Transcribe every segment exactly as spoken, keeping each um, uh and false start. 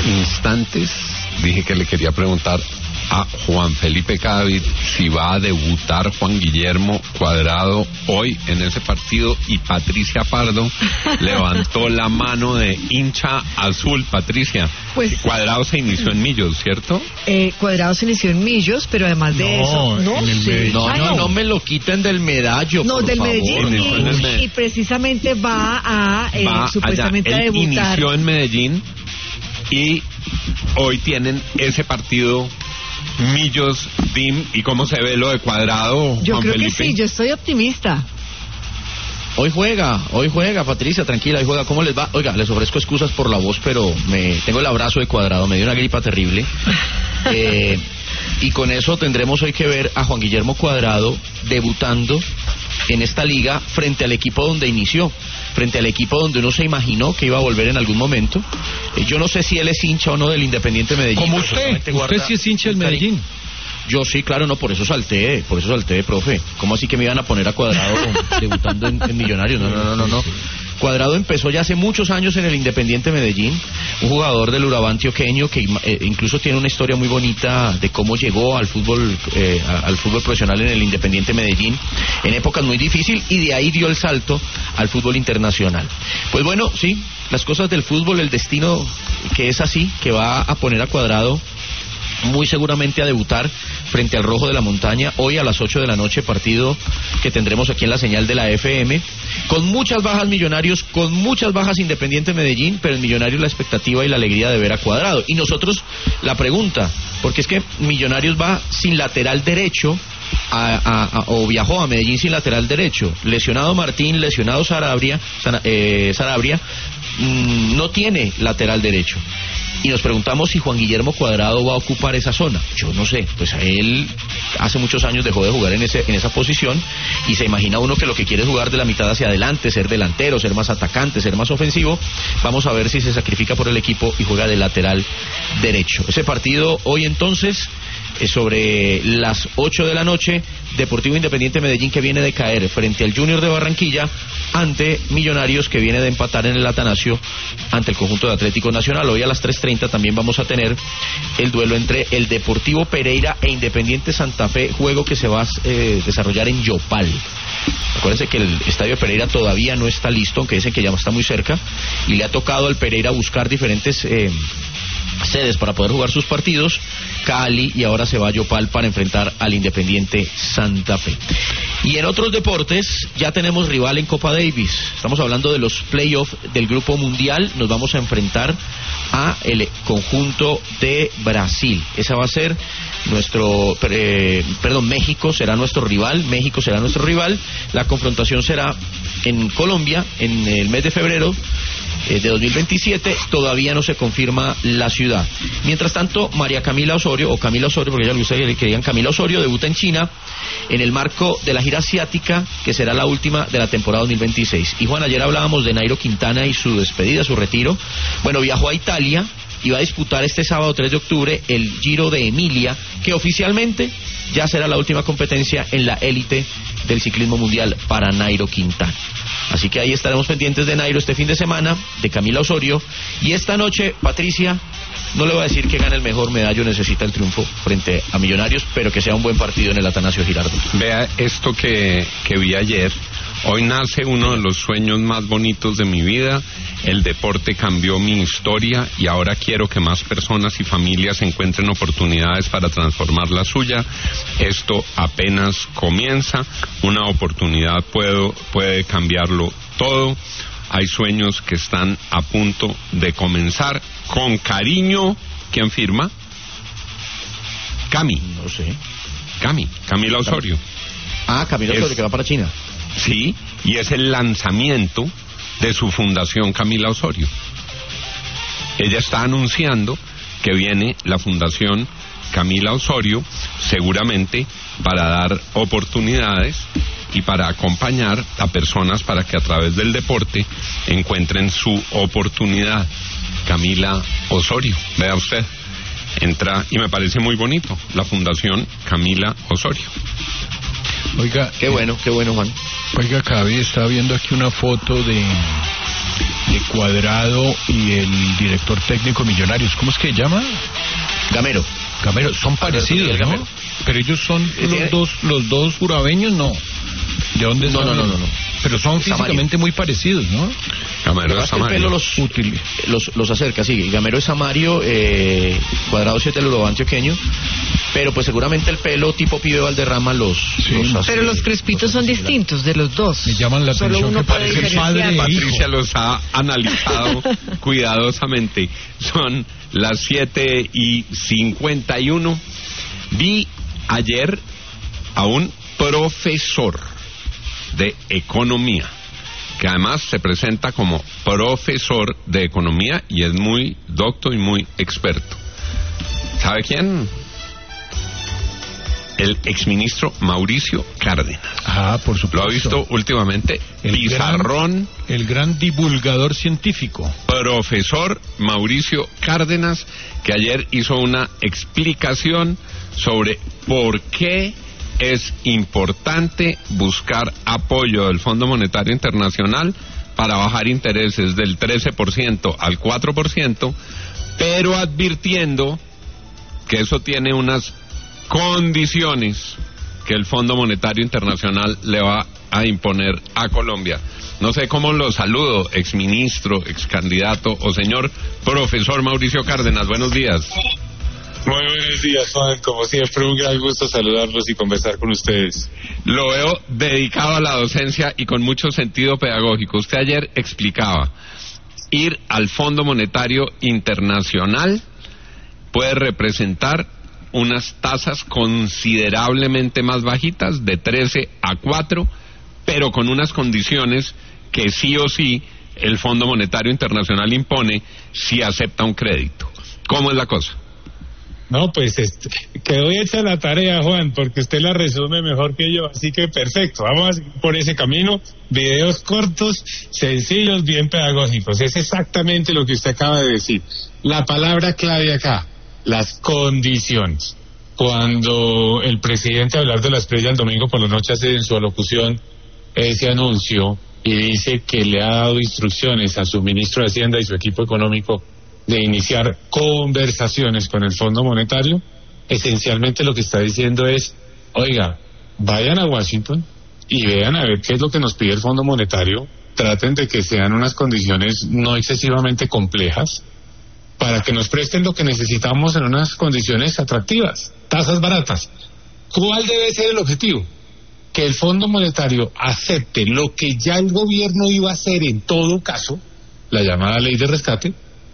instantes dije que le quería preguntar a Juan Felipe Cadavid si va a debutar Juan Guillermo Cuadrado hoy en ese partido, y Patricia Pardo levantó la mano de hincha azul. Patricia, pues Cuadrado se inició en Millos, ¿cierto? Eh, Cuadrado se inició en Millos, pero además de no, eso, no sé. No, ah, no, no, no me lo quiten del medallo, no, por del favor. Medellín, y, y precisamente va a eh, va supuestamente allá. a Él debutar. inició en Medellín y hoy tienen ese partido Millos D I M. ¿Y cómo se ve lo de Cuadrado, Yo Juan creo Felipe? que sí, yo estoy optimista. Hoy juega, hoy juega, Patricia, tranquila, hoy juega. ¿Cómo les va? Oiga, les ofrezco excusas por la voz, pero me tengo el abrazo de Cuadrado, me dio una gripa terrible. Eh, y con eso tendremos hoy que ver a Juan Guillermo Cuadrado debutando en esta liga frente al equipo donde inició, frente al equipo donde uno se imaginó que iba a volver en algún momento. Eh, yo no sé si él es hincha o no del Independiente Medellín. Como usted, usted sí es hincha del Medellín. Yo sí, claro, no, por eso salté, por eso salté, profe. ¿Cómo así que me iban a poner a Cuadrado debutando en, en Millonarios? No, no, no, no, no. Cuadrado empezó ya hace muchos años en el Independiente Medellín, un jugador del Urabá antioqueño que eh, incluso tiene una historia muy bonita de cómo llegó al fútbol eh, al fútbol profesional en el Independiente Medellín en épocas muy difíciles, y de ahí dio el salto al fútbol internacional. Pues bueno, sí, las cosas del fútbol, el destino que es así, que va a poner a Cuadrado muy seguramente a debutar frente al Rojo de la Montaña hoy a las ocho de la noche, partido que tendremos aquí en la señal de la F M, con muchas bajas Millonarios, con muchas bajas Independiente Medellín, pero en Millonarios la expectativa y la alegría de ver a Cuadrado. Y nosotros la pregunta, porque es que Millonarios va sin lateral derecho a, a, a, o viajó a Medellín sin lateral derecho, lesionado Martín, lesionado Sarabria, eh, Sarabria, mmm, no tiene lateral derecho. Y nos preguntamos si Juan Guillermo Cuadrado va a ocupar esa zona. Yo no sé, pues a él hace muchos años dejó de jugar en ese en esa posición, y se imagina uno que lo que quiere es jugar de la mitad hacia adelante, ser delantero, ser más atacante, ser más ofensivo. Vamos a ver si se sacrifica por el equipo y juega de lateral derecho. Ese partido hoy entonces es sobre las ocho de la noche, Deportivo Independiente Medellín, que viene de caer frente al Junior de Barranquilla, ante Millonarios, que viene de empatar en el Atanasio ante el conjunto de Atlético Nacional. Hoy a las tres treinta también vamos a tener el duelo entre el Deportivo Pereira e Independiente Santa Fe, juego que se va a eh, desarrollar en Yopal. Acuérdense que el Estadio Pereira todavía no está listo, aunque dicen que ya está muy cerca, y le ha tocado al Pereira buscar diferentes eh, sedes para poder jugar sus partidos, Cali, y ahora se va a Yopal para enfrentar al Independiente Santa Fe. Y en otros deportes ya tenemos rival en Copa Davis. Estamos hablando de los playoffs del Grupo Mundial. Nos vamos a enfrentar a el conjunto de Brasil. Esa va a ser nuestro, eh, perdón, México será nuestro rival, México será nuestro rival. La confrontación será en Colombia en el mes de febrero de dos mil veintisiete, todavía no se confirma la ciudad. Mientras tanto, María Camila Osorio, o Camila Osorio, porque ya le gusta que digan Camila Osorio, debuta en China en el marco de la gira asiática, que será la última de la temporada dos mil veintiséis. Y Juan, ayer hablábamos de Nairo Quintana y su despedida, su retiro. Bueno, viajó a Italia y va a disputar este sábado tres de octubre el Giro de Emilia, que oficialmente ya será la última competencia en la élite del ciclismo mundial para Nairo Quintana. Así que ahí estaremos pendientes de Nairo este fin de semana, de Camila Osorio. Y esta noche, Patricia, no le voy a decir que gane el mejor, medallo necesita el triunfo frente a Millonarios, pero que sea un buen partido en el Atanasio Girardot. Vea esto que, que vi ayer. Hoy nace uno de los sueños más bonitos de mi vida. El deporte cambió mi historia y ahora quiero que más personas y familias encuentren oportunidades para transformar la suya. Esto apenas comienza. Una oportunidad puedo, puede cambiarlo todo. Hay sueños que están a punto de comenzar. Con cariño, ¿quién firma? Cami. No sé. Cami, Camila Osorio. Ah, Camila Osorio, es... que va para China. Sí, y es el lanzamiento de su fundación Camila Osorio. Ella está anunciando que viene la fundación Camila Osorio, seguramente para dar oportunidades y para acompañar a personas para que a través del deporte encuentren su oportunidad. Camila Osorio, vea usted, entra y me parece muy bonito, la fundación Camila Osorio. Oiga, qué bueno, qué bueno, Juan. Oiga, Cavi, estaba viendo aquí una foto de de Cuadrado y el director técnico de Millonarios, ¿cómo es que se llama? Gamero. Gamero, son parecidos, ¿no? Pero ellos son los dos, los dos urabeños, ¿no? ¿De dónde son? No, no, no, no, no. Pero son físicamente muy parecidos, ¿no? Gamero es Samario. El pelo los, los, los acerca, sí. Gamero es Samario, eh, Cuadrado es el uruguayo antioqueño, pero pues seguramente el pelo tipo pibe Valderrama los, sí, los hace, pero los crespitos son distintos de los dos. Me llaman la Solo atención uno que puede parece el padre e hijo. Patricia los ha analizado cuidadosamente. Son las siete y cincuenta y uno. Vi ayer a un profesor de economía, que además se presenta como profesor de economía y es muy docto y muy experto. ¿Sabe quién? El exministro Mauricio Cárdenas. Ah, por supuesto. ¿Lo ha visto últimamente? El Pizarrón. Gran, el gran divulgador científico. Profesor Mauricio Cárdenas, que ayer hizo una explicación sobre por qué es importante buscar apoyo del Fondo Monetario Internacional para bajar intereses del trece por ciento al cuatro por ciento, pero advirtiendo que eso tiene unas condiciones que el Fondo Monetario Internacional le va a imponer a Colombia. No sé cómo lo saludo, exministro, excandidato o señor profesor Mauricio Cárdenas. Buenos días. Muy buenos días, Juan. Como siempre, un gran gusto saludarlos y conversar con ustedes. Lo veo dedicado a la docencia y con mucho sentido pedagógico. Usted ayer explicaba, ir al Fondo Monetario Internacional puede representar unas tasas considerablemente más bajitas, de trece a cuatro, pero con unas condiciones que sí o sí el Fondo Monetario Internacional impone si acepta un crédito. ¿Cómo es la cosa? No, pues este, quedó hecha la tarea, Juan, porque usted la resume mejor que yo, así que perfecto, vamos a seguir por ese camino, videos cortos, sencillos, bien pedagógicos, es exactamente lo que usted acaba de decir. La palabra clave acá, las condiciones. Cuando el presidente, hablar de la estrella el domingo por la noche, hace en su alocución ese anuncio y dice que le ha dado instrucciones a su ministro de Hacienda y su equipo económico de iniciar conversaciones con el Fondo Monetario, esencialmente lo que está diciendo es, oiga, vayan a Washington y vean a ver qué es lo que nos pide el Fondo Monetario, traten de que sean unas condiciones no excesivamente complejas, para que nos presten lo que necesitamos en unas condiciones atractivas, tasas baratas. ¿Cuál debe ser el objetivo? Que el Fondo Monetario acepte lo que ya el gobierno iba a hacer en todo caso, la llamada ley de rescate,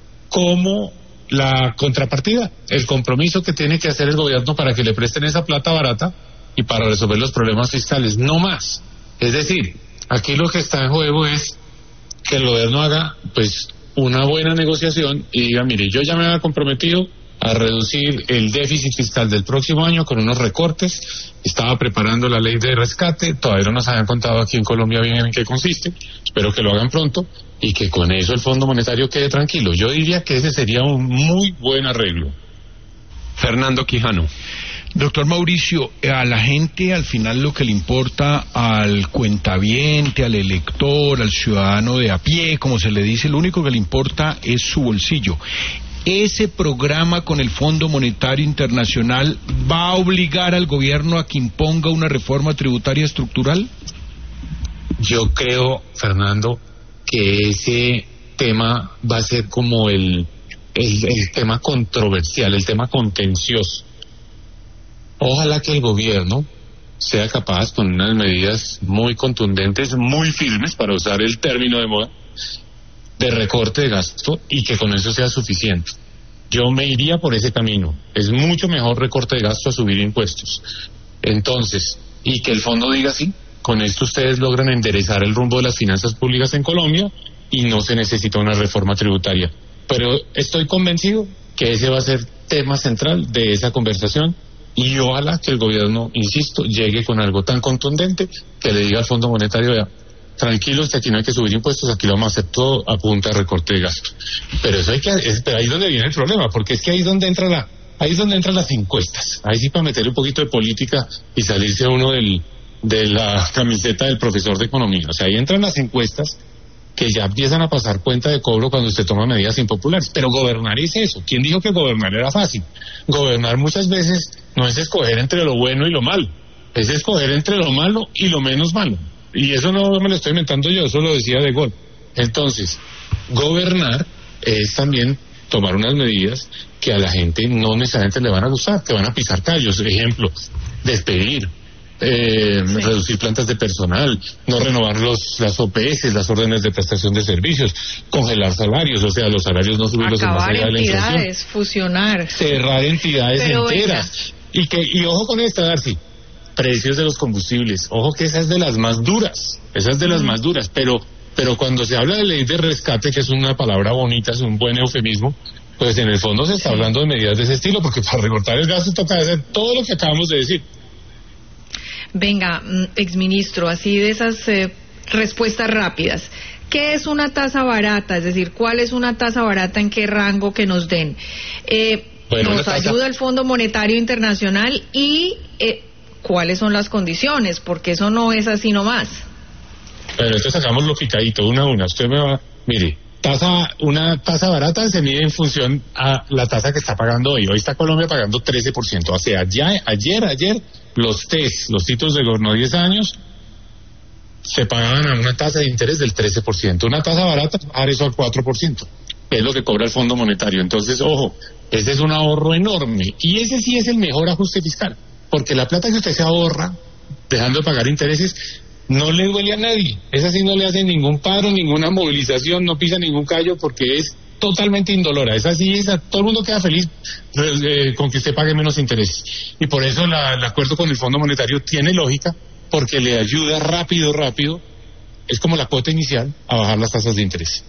como la contrapartida, el compromiso que tiene que hacer el gobierno para que le presten esa plata barata y para resolver los problemas fiscales, no más. Es decir, aquí lo que está en juego es que el gobierno haga pues una buena negociación y diga, mire, yo ya me había comprometido a reducir el déficit fiscal del próximo año con unos recortes, estaba preparando la ley de rescate, todavía no nos habían contado aquí en Colombia bien en qué consiste, espero que lo hagan pronto y que con eso el Fondo Monetario quede tranquilo. Yo diría que ese sería un muy buen arreglo. Fernando Quijano. Doctor Mauricio, a la gente al final lo que le importa, al cuentaviente, al elector, al ciudadano de a pie, como se le dice, lo único que le importa es su bolsillo. ¿Ese programa con el Fondo Monetario Internacional va a obligar al gobierno a que imponga una reforma tributaria estructural? Yo creo, Fernando, que ese tema va a ser como el, el, el tema controversial, el tema contencioso. Ojalá que el gobierno sea capaz, con unas medidas muy contundentes, muy firmes, para usar el término de moda, de recorte de gasto, y que con eso sea suficiente. Yo me iría por ese camino. Es mucho mejor recorte de gasto a subir impuestos. Entonces, y que el fondo diga sí, con esto ustedes logran enderezar el rumbo de las finanzas públicas en Colombia y no se necesita una reforma tributaria. Pero estoy convencido que ese va a ser tema central de esa conversación. Y ojalá que el gobierno, insisto, llegue con algo tan contundente que le diga al Fondo Monetario, vea, tranquilos, que aquí no hay que subir impuestos, aquí lo vamos a hacer todo a punta de recorte de gasto. Pero eso hay que, es, pero ahí es donde viene el problema, porque es que ahí es donde entra la, ahí es donde entran las encuestas. Ahí sí, para meterle un poquito de política y salirse uno del, de la camiseta del profesor de economía. O sea, ahí entran las encuestas que ya empiezan a pasar cuenta de cobro cuando usted toma medidas impopulares. Pero gobernar es eso. ¿Quién dijo que gobernar era fácil? Gobernar muchas veces no es escoger entre lo bueno y lo malo, es escoger entre lo malo y lo menos malo. Y eso no me lo estoy inventando yo, eso lo decía De Gaulle. Entonces, gobernar es también tomar unas medidas que a la gente no necesariamente le van a gustar, que van a pisar callos. Ejemplo, despedir, eh, sí. reducir plantas de personal, no renovar los las O P S, las órdenes de prestación de servicios, congelar salarios, o sea, los salarios no subirlos más allá de la inflación. Acabar entidades, fusionar. Cerrar entidades Pero enteras. Y que y ojo con esta, Darcy, precios de los combustibles. Ojo que esa es de las más duras, esa es de las mm. más duras, pero pero cuando se habla de ley de rescate, que es una palabra bonita, es un buen eufemismo, pues en el fondo se está sí. hablando de medidas de ese estilo, porque para recortar el gasto toca hacer todo lo que acabamos de decir. Venga, exministro, así de esas eh, respuestas rápidas. ¿Qué es una tasa barata? Es decir, ¿cuál es una tasa barata? ¿En qué rango que nos den? Eh, bueno, ¿Nos tasa... ayuda el Fondo Monetario Internacional? Y eh, ¿cuáles son las condiciones? Porque eso no es así nomás. Pero esto sacamos lo picadito, una a una. Usted me va, mire, tasa, una tasa barata se mide en función a la tasa que está pagando hoy. Hoy está Colombia pagando trece por ciento. O sea, ya, ayer, ayer, los T E S, los títulos de gobierno diez años, se pagaban a una tasa de interés del trece por ciento. Una tasa barata, bajar eso al cuatro por ciento, que es lo que cobra el Fondo Monetario. Entonces, ojo, ese es un ahorro enorme. Y ese sí es el mejor ajuste fiscal, porque la plata que usted se ahorra, dejando de pagar intereses, no le duele a nadie. Esa sí no le hace ningún paro, ninguna movilización, no pisa ningún callo, porque es totalmente indolora. Esa sí, esa, todo el mundo queda feliz eh, con que usted pague menos intereses. Y por eso la, el acuerdo con el Fondo Monetario tiene lógica, porque le ayuda rápido, rápido, es como la cuota inicial, a bajar las tasas de interés.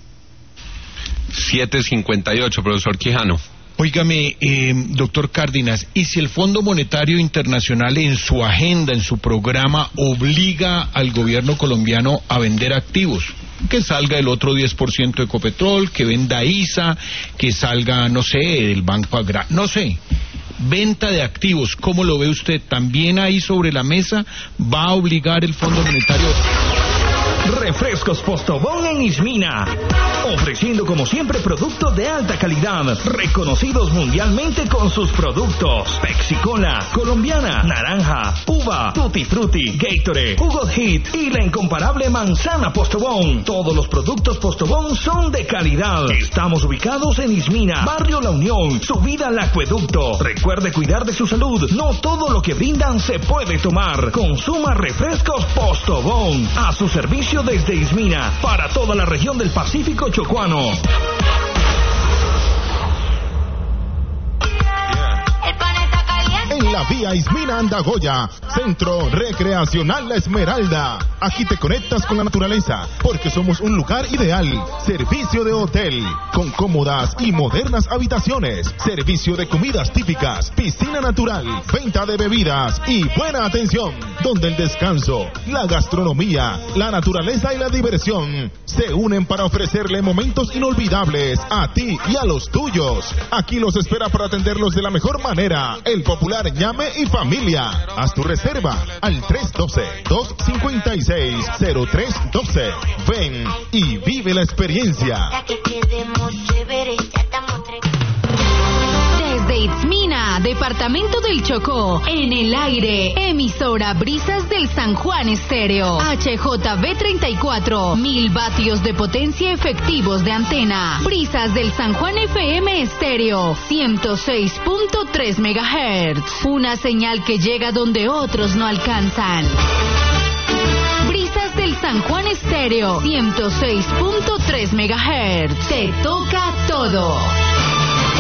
siete cincuenta y ocho, profesor Quijano. Óigame, eh, doctor Cárdenas, ¿y si el Fondo Monetario Internacional en su agenda, en su programa, obliga al gobierno colombiano a vender activos? Que salga el otro diez por ciento de Ecopetrol, que venda I S A, que salga, no sé, el Banco Agrario, no sé. Venta de activos, ¿cómo lo ve usted? ¿También ahí sobre la mesa va a obligar el Fondo Monetario? Refrescos Postobón en Ismina, ofreciendo como siempre productos de alta calidad, reconocidos mundialmente con sus productos: Pepsi Cola, colombiana, naranja, uva, Tutti Frutti, Gatorade, Jugo Hit y la incomparable manzana Postobón. Todos los productos Postobón son de calidad. Estamos ubicados en Ismina, Barrio La Unión, subida al acueducto. Recuerde cuidar de su salud, no todo lo que brindan se puede tomar. Consuma Refrescos Postobón, a su servicio desde Ismina, para toda la región del Pacífico Chocuano. En la vía Ismina Andagoya, Centro Recreacional La Esmeralda. Aquí te conectas con la naturaleza, porque somos un lugar ideal. Servicio de hotel, con cómodas y modernas habitaciones. Servicio de comidas típicas, piscina natural, venta de bebidas y buena atención. Donde el descanso, la gastronomía, la naturaleza y la diversión se unen para ofrecerle momentos inolvidables a ti y a los tuyos. Aquí los espera para atenderlos de la mejor manera el popular Ñame y Familia. Haz tu reserva al tres uno dos, dos cinco seis, cero tres uno dos. Ven y vive la experiencia. Desde Itzmina, departamento del Chocó, en el aire, emisora Brisas del San Juan Estéreo, H J B treinta y cuatro, mil vatios de potencia efectivos de antena. Brisas del San Juan F M Estéreo, ciento seis punto tres megahertz, una señal que llega donde otros no alcanzan. Brisas del San Juan Estéreo, ciento seis punto tres megahertz, te toca todo.